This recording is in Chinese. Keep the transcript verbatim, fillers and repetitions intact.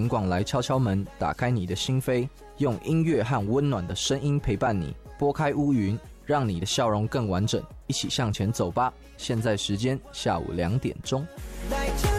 广广来敲敲门，打开你的心扉，用音乐和温暖的声音陪伴你，拨开乌云，让你的笑容更完整，一起向前走吧。现在时间下午两点钟。